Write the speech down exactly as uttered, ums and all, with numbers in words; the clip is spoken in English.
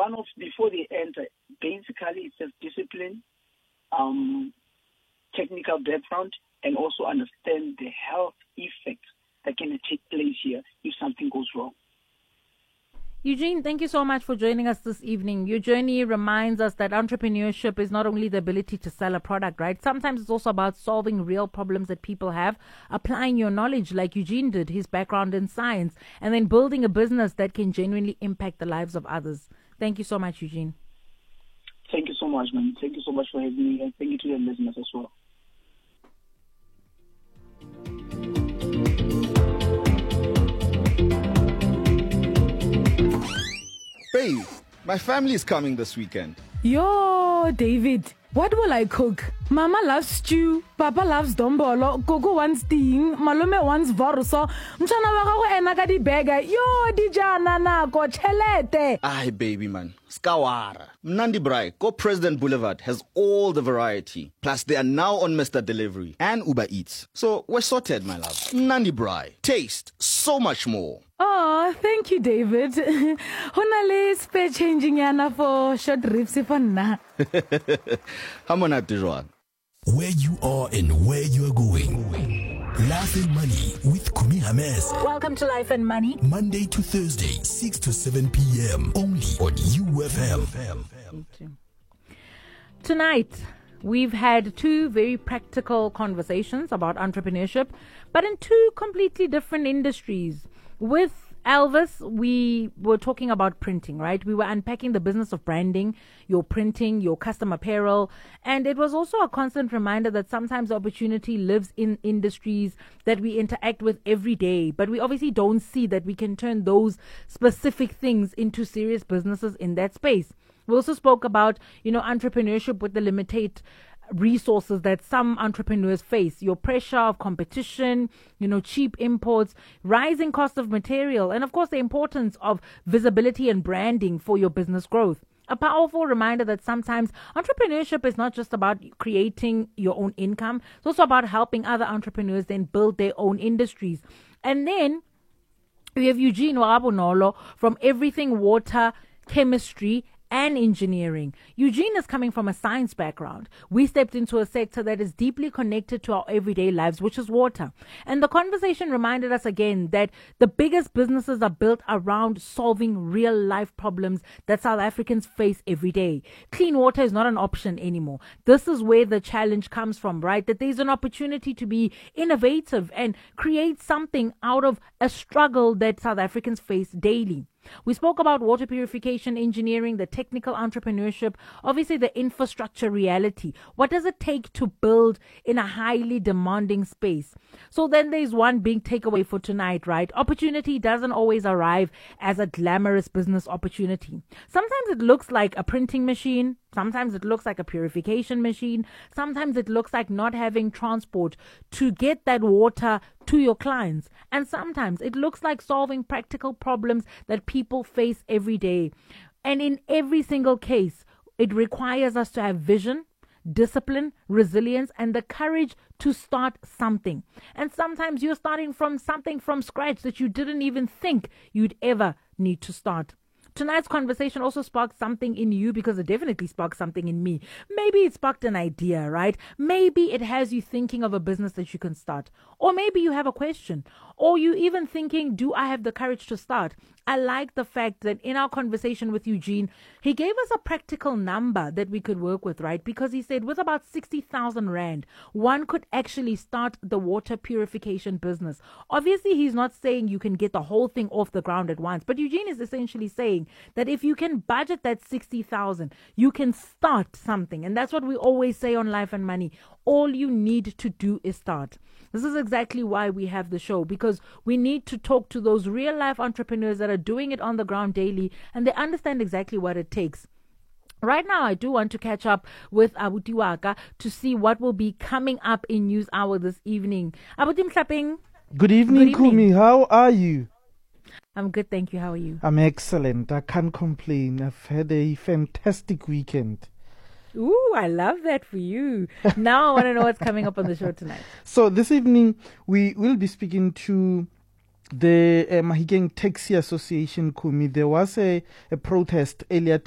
one of, before they enter, basically it's just discipline, um, technical background, and also understand the health effects that can take place here if something goes wrong. Eugene, thank you so much for joining us this evening. Your journey reminds us that entrepreneurship is not only the ability to sell a product, right? Sometimes it's also about solving real problems that people have, applying your knowledge like Eugene did, his background in science, and then building a business that can genuinely impact the lives of others. Thank you so much, Eugene. Thank you so much, man. Thank you so much for having me, and thank you to your listeners as well. Babe, my family is coming this weekend. Yo, David, what will I cook? Mama loves stew, Papa loves dombolo, Gogo wants ting, Malume wants vorso, Mchana wako enaka di bega, yo di jana na ko chelete. Aye, baby man, skawara. Mnandi Braai, Go President Boulevard has all the variety. Plus, they are now on Mister Delivery and Uber Eats. So, we're sorted, my love. Mnandi Braai, taste so much more. Oh, thank you, David. Honale spare changing yana for short ribs for na. Hamona Tijwan. Where you are and where you are going. Life and Money with Kumi Hames. Welcome to Life and Money. Monday to Thursday, six to seven p.m. Only on U F M. Tonight, we've had two very practical conversations about entrepreneurship, but in two completely different industries. With Elvis, we were talking about printing, right? We were unpacking the business of branding, your printing, your custom apparel. And it was also a constant reminder that sometimes opportunity lives in industries that we interact with every day. But we obviously don't see that we can turn those specific things into serious businesses in that space. We also spoke about, you know, entrepreneurship with the limited resources that some entrepreneurs face, your pressure of competition, you know, cheap imports, rising cost of material, and of course the importance of visibility and branding for your business growth. A powerful reminder that sometimes entrepreneurship is not just about creating your own income, it's also about helping other entrepreneurs then build their own industries. And then we have Eugene Wabonolo from Everything Water, Chemistry and Engineering. Eugene is coming from a science background. We stepped into a sector that is deeply connected to our everyday lives, which is water. And the conversation reminded us again that the biggest businesses are built around solving real life problems that South Africans face every day. Clean water is not an option anymore. This is where the challenge comes from, right? That there's an opportunity to be innovative and create something out of a struggle that South Africans face daily. We spoke about water purification engineering, the technical entrepreneurship, obviously the infrastructure reality. What does it take to build in a highly demanding space? So then there's one big takeaway for tonight, right? Opportunity doesn't always arrive as a glamorous business opportunity. Sometimes it looks like a printing machine. Sometimes it looks like a purification machine. Sometimes it looks like not having transport to get that water to your clients. And sometimes it looks like solving practical problems that people face every day. And in every single case, it requires us to have vision, discipline, resilience, and the courage to start something. And sometimes you're starting from something from scratch that you didn't even think you'd ever need to start. Tonight's conversation also sparked something in you because it definitely sparked something in me. Maybe it sparked an idea, right? Maybe it has you thinking of a business that you can start. Or maybe you have a question. Or you even thinking, do I have the courage to start? I like the fact that in our conversation with Eugene, he gave us a practical number that we could work with, right? Because he said with about sixty thousand rand, one could actually start the water purification business. Obviously, he's not saying you can get the whole thing off the ground at once, but Eugene is essentially saying that if you can budget that sixty thousand, you can start something. And that's what we always say on Life and Money. All you need to do is start. This is exactly why we have the show, because we need to talk to those real life entrepreneurs that are doing it on the ground daily, and they understand exactly what it takes. Right now, I do want to catch up with Abuti Waka to see what will be coming up in News Hour this evening. Abuti Mhlapeng. Good evening, Good evening, Kumi. How are you? I'm good, thank you. How are you? I'm excellent. I can't complain. I've had a fantastic weekend. Ooh, I love that for you. Now I want to know what's coming up on the show tonight. So this evening, we will be speaking to the uh, Mahikeng Taxi Association, Kumi. There was a, a protest earlier